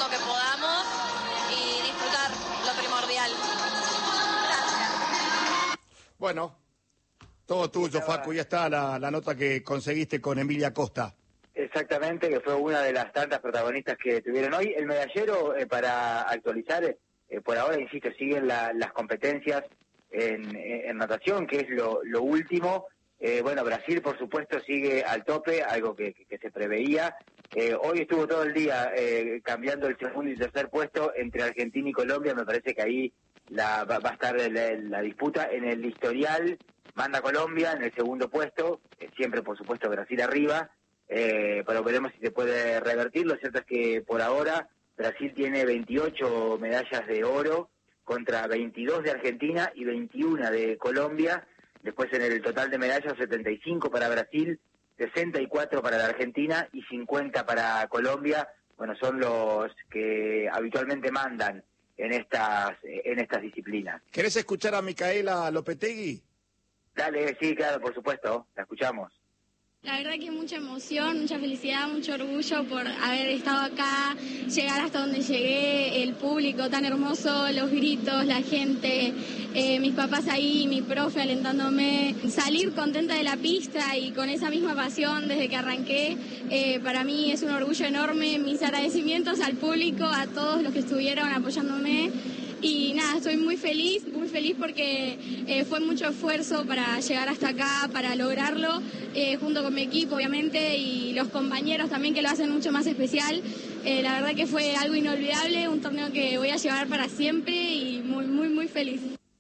máximo que podamos y disfrutar lo primordial. Gracias. Bueno, todo tuyo, Facu, ya está la nota que conseguiste con Emilia Costa. Exactamente, que fue una de las tantas protagonistas que tuvieron hoy. El medallero, para actualizar, por ahora, insisto, siguen las competencias en natación, que es lo último. Bueno, Brasil, por supuesto, sigue al tope, algo que se preveía. Hoy estuvo todo el día cambiando el segundo y tercer puesto entre Argentina y Colombia. Me parece que ahí va a estar la disputa. En el historial manda Colombia en el segundo puesto, siempre, por supuesto, Brasil arriba. Pero veremos si se puede revertir. Lo cierto es que por ahora Brasil tiene 28 medallas de oro contra 22 de Argentina y 21 de Colombia. Después en el total de medallas, 75 para Brasil, 64 para la Argentina y 50 para Colombia. Bueno, son los que habitualmente mandan en estas disciplinas. ¿Querés escuchar a Micaela Lopetegui? Dale, sí, claro, por supuesto, la escuchamos. La verdad que mucha emoción, mucha felicidad, mucho orgullo por haber estado acá, llegar hasta donde llegué, el público tan hermoso, los gritos, la gente, mis papás ahí, mi profe alentándome, salir contenta de la pista y con esa misma pasión desde que arranqué, para mí es un orgullo enorme, mis agradecimientos al público, a todos los que estuvieron apoyándome. Y nada, estoy muy feliz porque fue mucho esfuerzo para llegar hasta acá, para lograrlo, junto con mi equipo, obviamente, y los compañeros también que lo hacen mucho más especial. La verdad que fue algo inolvidable, un torneo que voy a llevar para siempre y muy, muy, muy feliz.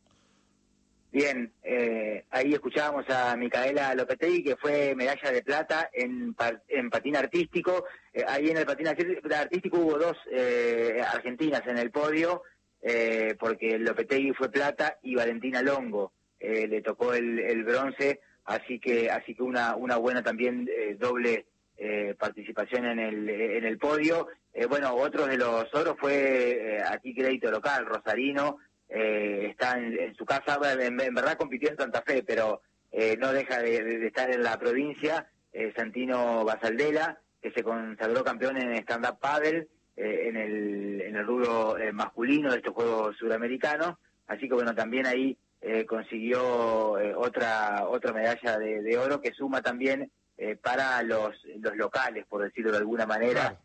Bien, ahí escuchábamos a Micaela Lopetegui, que fue medalla de plata en patín artístico. Ahí en el patín artístico hubo dos argentinas en el podio, porque Lopetegui fue plata y Valentina Longo le tocó el bronce, así que una buena también doble participación en el podio. Bueno, otro de los oros fue aquí crédito local, Rosarino, está en su casa, en verdad compitió en Santa Fe, pero no deja de estar en la provincia. Santino Basaldela, que se consagró campeón en stand-up paddle, en el rubro masculino de estos Juegos Suramericanos, así que bueno, también ahí consiguió otra medalla de oro que suma también para los locales, por decirlo de alguna manera,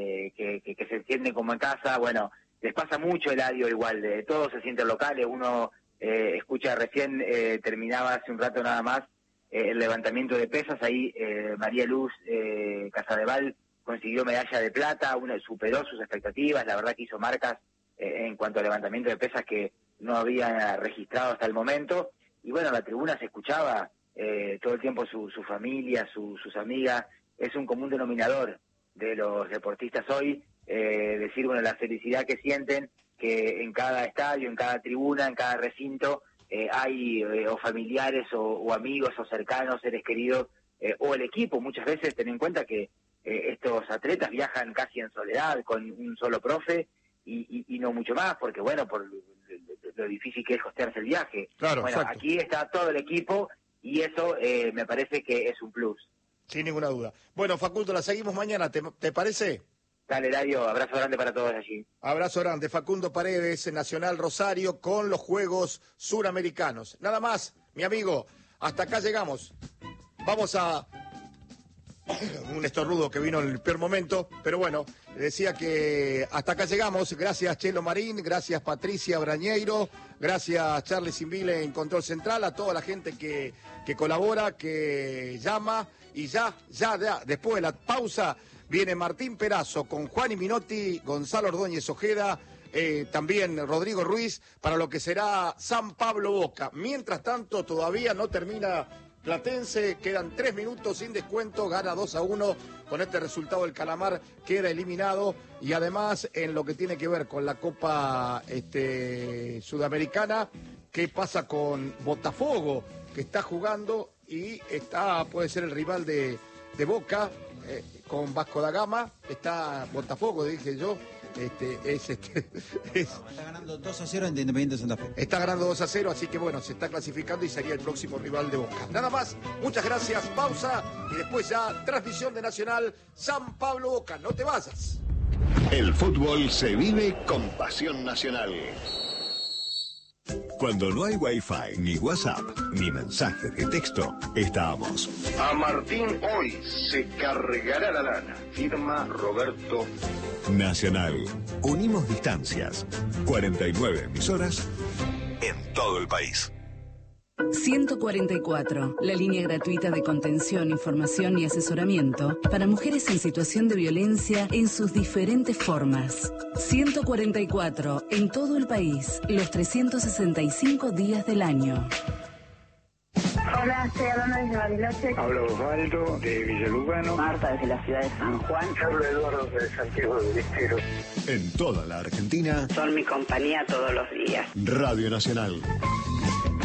que se sienten como en casa. Bueno, les pasa mucho el Eladio igual, de todos se sienten locales. Uno escucha recién, terminaba hace un rato nada más, el levantamiento de pesas, ahí María Luz Casadeval consiguió medalla de plata, superó sus expectativas, la verdad que hizo marcas en cuanto al levantamiento de pesas que no había registrado hasta el momento. Y bueno, la tribuna se escuchaba todo el tiempo su familia, sus amigas. Es un común denominador de los deportistas hoy, decir, bueno, la felicidad que sienten, que en cada estadio, en cada tribuna, en cada recinto, hay o familiares o amigos o cercanos, seres queridos, o el equipo. Muchas veces ten en cuenta que estos atletas viajan casi en soledad con un solo profe y no mucho más, porque bueno, por lo difícil que es costearse el viaje. Claro, bueno, exacto. Aquí está todo el equipo y eso me parece que es un plus. Sin ninguna duda. Bueno, Facundo, la seguimos mañana, ¿te parece? Dale, Dario, abrazo grande para todos allí. Abrazo grande, Facundo Paredes, Nacional Rosario, con los Juegos Suramericanos. Nada más, mi amigo, hasta acá llegamos. Vamos a... un estornudo que vino en el peor momento, pero bueno, decía que hasta acá llegamos. Gracias Chelo Marín, gracias Patricia Brañeiro, gracias Charles Simbile en Control Central, a toda la gente que colabora, que llama, y ya, después de la pausa, viene Martín Perazo con Juan y Minotti, Gonzalo Ordóñez Ojeda, también Rodrigo Ruiz, para lo que será San Pablo Boca. Mientras tanto, todavía no termina Platense, quedan 3 minutos sin descuento, gana 2-1, con este resultado el Calamar queda eliminado, y además en lo que tiene que ver con la Copa Sudamericana, ¿qué pasa con Botafogo, que está jugando y puede ser el rival de Boca, con Vasco da Gama? Está Botafogo, dije yo. Está ganando 2-0 ante Independiente Santa Fe. Está ganando 2-0, así que bueno, se está clasificando y sería el próximo rival de Boca. Nada más, muchas gracias, pausa y después ya transmisión de Nacional San Pablo Boca. No te vayas. El fútbol se vive con pasión nacional. Cuando no hay Wi-Fi, ni WhatsApp, ni mensajes de texto, estamos. A Martín hoy se cargará la lana. Firma Roberto. Nacional. Unimos distancias. 49 emisoras en todo el país. 144, la línea gratuita de contención, información y asesoramiento para mujeres en situación de violencia en sus diferentes formas. 144, en todo el país, los 365 días del año. Hola, estoy hablando desde Bariloche. Habla Osvaldo de Villalugano. Marta desde la ciudad de San Juan. Habla Eduardo de Santiago del Estero. En toda la Argentina. Son mi compañía todos los días. Radio Nacional.